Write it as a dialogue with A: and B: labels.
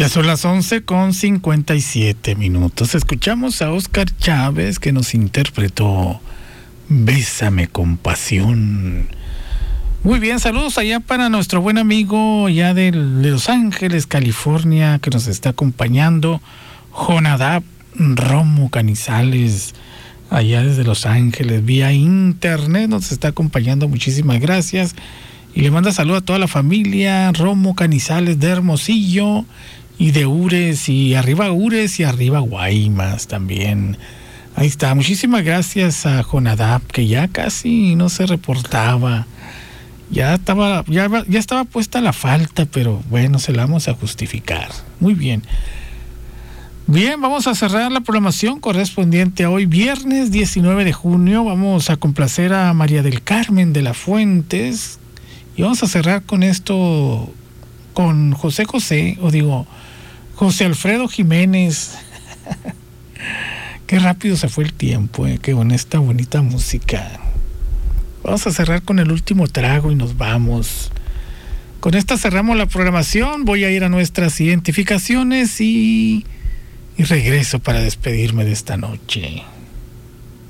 A: Ya son las 11:57. Escuchamos a Óscar Chávez, que nos interpretó Bésame con pasión. Muy bien, saludos allá para nuestro buen amigo ya de Los Ángeles, California, que nos está acompañando, Jonadab Romo Canizales, allá desde Los Ángeles, vía internet, nos está acompañando. Muchísimas gracias. Y le manda saludo a toda la familia Romo Canizales de Hermosillo y de Ures, y arriba Guaymas también. Ahí está. Muchísimas gracias a Jonadab, que ya casi no se reportaba. Ya estaba puesta la falta, pero bueno, se la vamos a justificar. Muy bien. Bien, vamos a cerrar la programación correspondiente a hoy, viernes 19 de junio. Vamos a complacer a María del Carmen de la Fuentes. Y vamos a cerrar con esto, con José Alfredo Jiménez. Qué rápido se fue el tiempo, que con esta bonita música. Vamos a cerrar con el último trago y nos vamos. Con esta cerramos la programación. Voy a ir a nuestras identificaciones y regreso para despedirme de esta noche.